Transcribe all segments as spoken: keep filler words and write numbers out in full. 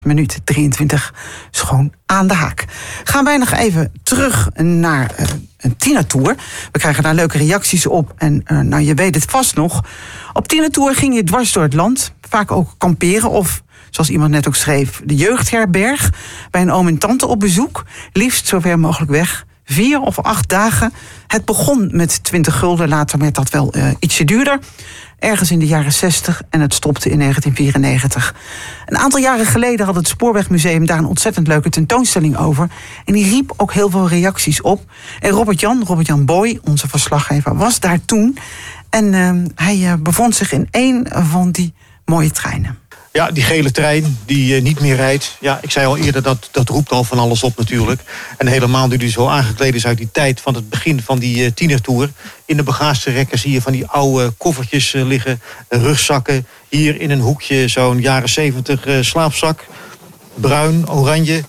Minuut drieëntwintig, schoon aan de haak. Gaan wij nog even terug naar uh, een tienertour. We krijgen daar leuke reacties op. En uh, nou, je weet het vast nog. Op tienertour ging je dwars door het land. Vaak ook kamperen of, zoals iemand net ook schreef, de jeugdherberg. Bij een oom en tante op bezoek. Liefst zo ver mogelijk weg. Vier of acht dagen. Het begon met twintig gulden. Later werd dat wel uh, ietsje duurder. Ergens in de jaren zestig en het stopte in negentien vierennegentig. Een aantal jaren geleden had het Spoorwegmuseum daar een ontzettend leuke tentoonstelling over. En die riep ook heel veel reacties op. En Robert-Jan, Robert-Jan Boy, onze verslaggever, was daar toen. En uh, hij uh, bevond zich in één van die mooie treinen. Ja, die gele trein die uh, niet meer rijdt. Ja, ik zei al eerder, dat, dat roept al van alles op natuurlijk. En helemaal nu die zo aangekleed is uit die tijd van het begin van die uh, tienertour. In de bagagerekken zie je van die oude koffertjes uh, liggen, rugzakken. Hier in een hoekje zo'n jaren zeventig uh, slaapzak. Bruin, oranje.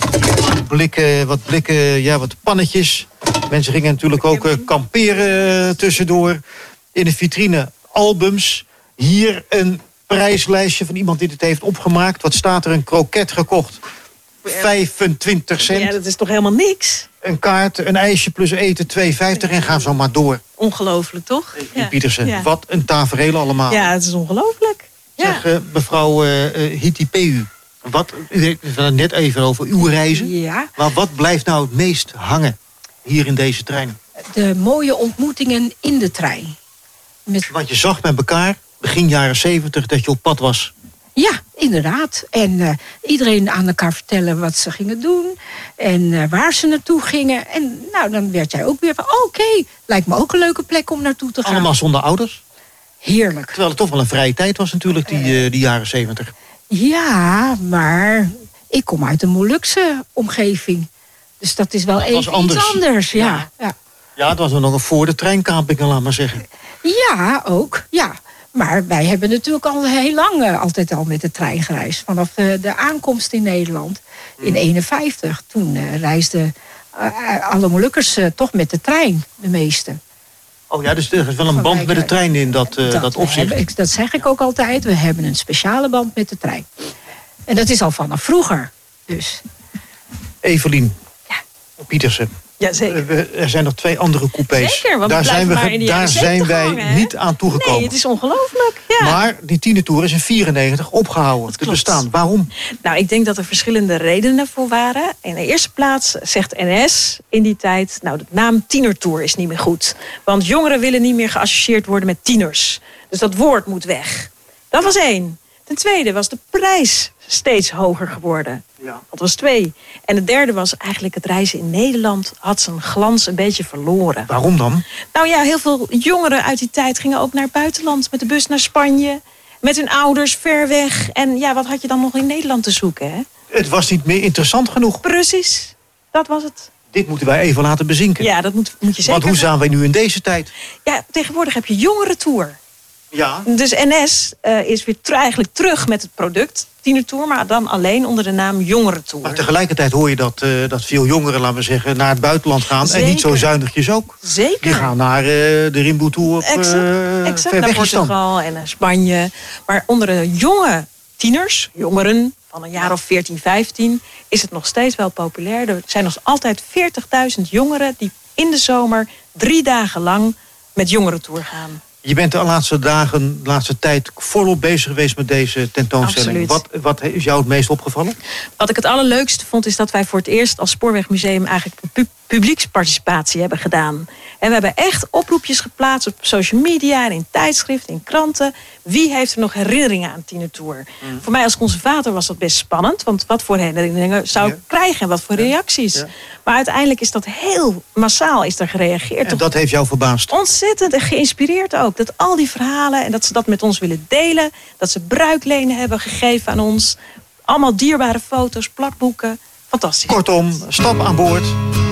Blikken, wat blikken, ja, wat pannetjes. Mensen gingen natuurlijk ook uh, kamperen uh, tussendoor. In de vitrine albums. Hier een prijslijstje van iemand die dit heeft opgemaakt. Wat staat er? Een kroket gekocht. vijfentwintig cent. Ja, dat is toch helemaal niks? Een kaart, een ijsje plus eten, twee vijftig en gaan zo maar door. Ongelooflijk, toch? Ja. Pietersen, ja. Wat een tafereel allemaal. Ja, het is ongelooflijk. Ja. Zeg, uh, mevrouw uh, Hiti P U, wat, u heeft het net even over uw reizen. Ja. Maar wat blijft nou het meest hangen hier in deze trein? De mooie ontmoetingen in de trein. Met... Want je zag met elkaar, begin jaren zeventig, dat je op pad was. Ja, inderdaad. En uh, iedereen aan elkaar vertellen wat ze gingen doen. En uh, waar ze naartoe gingen. En nou, dan werd jij ook weer van, oké, okay, lijkt me ook een leuke plek om naartoe te gaan. Allemaal zonder ouders? Heerlijk. Terwijl het toch wel een vrije tijd was natuurlijk, die, uh, die jaren zeventig. Ja, maar ik kom uit een Molukse omgeving. Dus dat is wel dat even anders. iets anders. Ja, ja. Ja. ja, het was nog een voor de treinkaping, laat maar zeggen. Ja, ook, ja. Maar wij hebben natuurlijk al heel lang uh, altijd al met de trein gereisd. Vanaf uh, de aankomst in Nederland in eenenvijftig. Toen uh, reisden uh, alle Molukkers uh, toch met de trein, de meeste. Oh ja, dus er is wel een band met de trein in dat, uh, dat, dat opzicht. Hebben, ik, dat zeg ik ook altijd. We hebben een speciale band met de trein. En dat is al vanaf vroeger. Dus. Evelien, ja. Pietersen. Ja, zeker. Er zijn nog twee andere coupés. Zeker, want daar zijn, we, daar zijn wij hangen, niet aan toegekomen. Nee, het is ongelooflijk. Ja. Maar die tienertour is in vierennegentig opgehouden te bestaan. Waarom? Nou, ik denk dat er verschillende redenen voor waren. In de eerste plaats zegt N S in die tijd, nou, de naam tienertour is niet meer goed. Want jongeren willen niet meer geassocieerd worden met tieners. Dus dat woord moet weg. Dat was één. Ten tweede was de prijs steeds hoger geworden. Ja. Dat was twee. En het derde was eigenlijk het reizen in Nederland had zijn glans een beetje verloren. Waarom dan? Nou ja, heel veel jongeren uit die tijd gingen ook naar het buitenland. Met de bus naar Spanje. Met hun ouders ver weg. En ja, wat had je dan nog in Nederland te zoeken, hè? Het was niet meer interessant genoeg. Precies. Dat was het. Dit moeten wij even laten bezinken. Ja, dat moet, moet je zeker. Want hoe zijn wij nu in deze tijd? Ja, tegenwoordig heb je jongerentour. Ja. Dus N S uh, is weer tr- eigenlijk terug met het product tienertour, maar dan alleen onder de naam jongerentour. Maar tegelijkertijd hoor je dat, uh, dat veel jongeren, laten we zeggen, naar het buitenland gaan. Zeker. En niet zo zuinigjes ook. Zeker. Die gaan naar uh, de Rimboe Tour op exact, uh, exact, naar Portugal en naar Spanje. Maar onder de jonge tieners, jongeren van een jaar of veertien, vijftien, is het nog steeds wel populair. Er zijn nog altijd veertigduizend jongeren die in de zomer drie dagen lang met jongerentour gaan. Je bent de laatste dagen, de laatste tijd volop bezig geweest met deze tentoonstelling. Wat, wat is jou het meest opgevallen? Wat ik het allerleukste vond is dat wij voor het eerst als Spoorwegmuseum eigenlijk pu- publieksparticipatie hebben gedaan. En we hebben echt oproepjes geplaatst op social media en in tijdschriften, in kranten. Wie heeft er nog herinneringen aan Tienertour? Mm. Voor mij als conservator was dat best spannend. Want wat voor herinneringen zou ik ja. krijgen en wat voor ja. reacties? Ja. Maar uiteindelijk is dat heel massaal is er gereageerd. En dat heeft jou verbaasd? Ontzettend en geïnspireerd ook. Dat al die verhalen en dat ze dat met ons willen delen. Dat ze bruiklenen hebben gegeven aan ons. Allemaal dierbare foto's, plakboeken. Fantastisch. Kortom, stap aan boord.